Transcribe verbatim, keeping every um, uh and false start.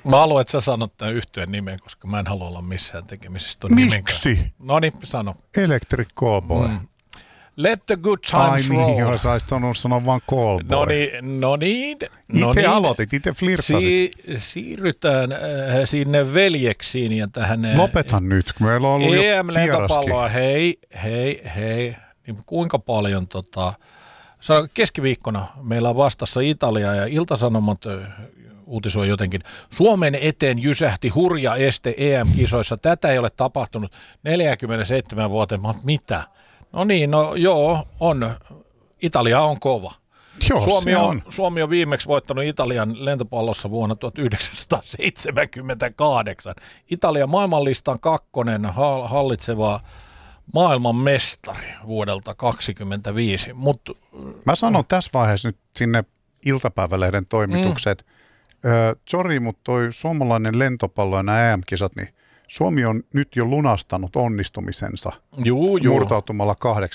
Mä haluan, että sä sanot tämän yhtyeen nimen, koska mä en halua olla missään tekemisissä ton nimen kanssa. Miksi? No niin, sano. Electric Callboy. Mm. Let the good times Ai roll. Ai niin, jos saisit sanonut sanoa vaan Callboy. No niin, no niin. No itse niin. aloitit, itse flirttasit. Si- siirrytään äh, sinne veljeksiin ja tähän... Äh, Lopethan nyt, kun meillä on ollut jo E M-lentopalloa, hei, hei, hei. Niin kuinka paljon tota... Keskiviikkona meillä on vastassa Italia ja Ilta-Sanomat uutisoi jotenkin. Suomen eteen jysähti hurja este E M-kisoissa. Tätä ei ole tapahtunut neljäkymmentäseitsemän vuoteen. Mä oon, mitä? No niin, no joo, on. Italia on kova. Joo, Suomi on, on. Suomi on viimeksi voittanut Italian lentopallossa vuonna tuhatyhdeksänsataaseitsemänkymmentäkahdeksan. Italia maailmanlistan kakkonen hallitseva maailman mestari vuodelta kaksikymmentäviisi. Mut, Mä sanon tässä vaiheessa nyt sinne iltapäivälehden toimitukset. Mm. Sori, mutta toi suomalainen lentopallo ja nämä E M-kisat, niin Suomi on nyt jo lunastanut onnistumisensa juu, juu. murtautumalla kahdeksi